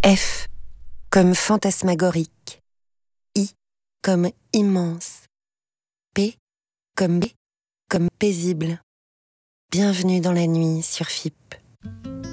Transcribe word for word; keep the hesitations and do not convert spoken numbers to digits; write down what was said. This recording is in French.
F comme fantasmagorique. I comme immense. P comme B comme paisible. Bienvenue dans la nuit sur F I P.